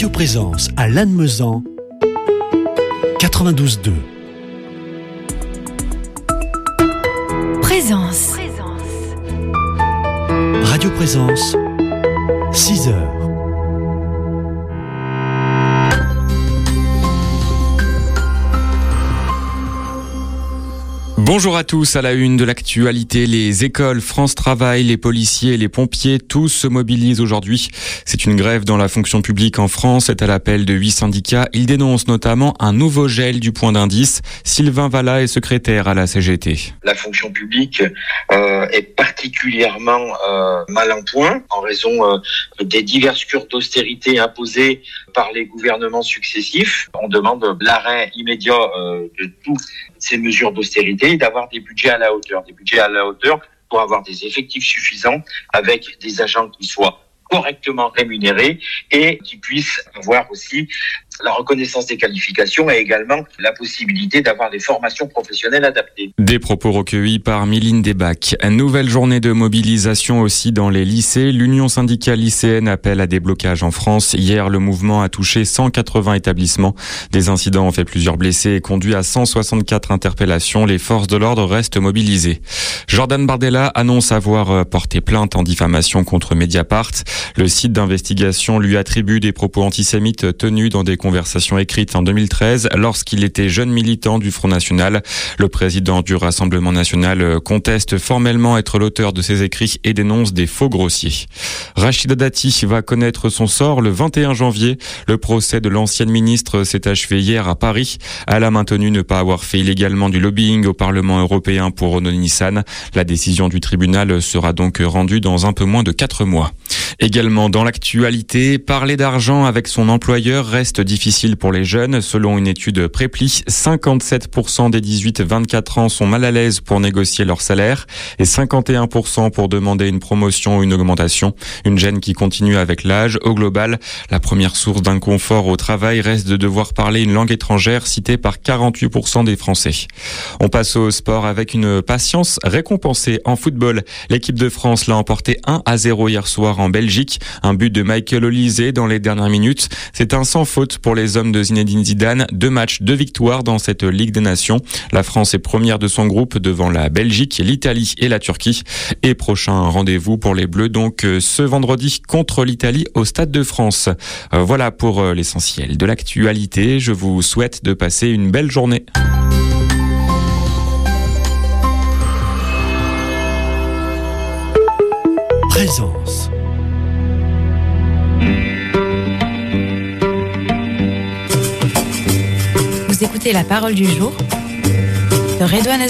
Radio Présence à Lannemezan, 92.2. Présence. Radio Présence, 6 heures. Bonjour à tous, à la une de l'actualité, les écoles, France Travail, les policiers, les pompiers, tous se mobilisent aujourd'hui. C'est une grève dans la fonction publique en France, c'est à l'appel de 8 syndicats. Ils dénoncent notamment un nouveau gel du point d'indice. Sylvain Vallat est secrétaire à la CGT. La fonction publique est particulièrement mal en point en raison des diverses cures d'austérité imposées par les gouvernements successifs. On demande l'arrêt immédiat de toutes ces mesures d'austérité et d'avoir des budgets à la hauteur. Des budgets à la hauteur pour avoir des effectifs suffisants avec des agents qui soient correctement rémunérés et qui puissent avoir aussi la reconnaissance des qualifications et également la possibilité d'avoir des formations professionnelles adaptées. Des propos recueillis par Mylène Desbacs. Une nouvelle journée de mobilisation aussi dans les lycées. L'Union syndicale lycéenne appelle à des blocages en France. Hier, le mouvement a touché 180 établissements. Des incidents ont fait plusieurs blessés et conduit à 164 interpellations. Les forces de l'ordre restent mobilisées. Jordan Bardella annonce avoir porté plainte en diffamation contre Mediapart. Le site d'investigation lui attribue des propos antisémites tenus dans des conversation écrite en 2013 lorsqu'il était jeune militant du Front National. Le président du Rassemblement National conteste formellement être l'auteur de ces écrits et dénonce des faux grossiers. Rachida Dati va connaître son sort le 21 janvier. Le procès de l'ancienne ministre s'est achevé hier à Paris. Elle a maintenu ne pas avoir fait illégalement du lobbying au Parlement européen pour Renault-Nissan. La décision du tribunal sera donc rendue dans un peu moins de 4 mois. Également dans l'actualité, parler d'argent avec son employeur reste difficile pour les jeunes. Selon une étude Prépli, 57% des 18-24 ans sont mal à l'aise pour négocier leur salaire et 51% pour demander une promotion ou une augmentation. Une gêne qui continue avec l'âge. Au global, la première source d'inconfort au travail reste de devoir parler une langue étrangère, citée par 48% des Français. On passe au sport avec une patience récompensée en football. L'équipe de France l'a emporté 1-0 hier soir en Belgique. Un but de Michael Olise dans les dernières minutes. C'est un sans faute pour les hommes de Zinedine Zidane. 2 matchs, 2 victoires dans cette Ligue des Nations. La France est première de son groupe devant la Belgique, l'Italie et la Turquie. Et prochain rendez-vous pour les Bleus donc ce vendredi contre l'Italie au Stade de France. Voilà pour l'essentiel de l'actualité. Je vous souhaite de passer une belle journée. Présence. Vous écoutez La Parole du Jour de Redouane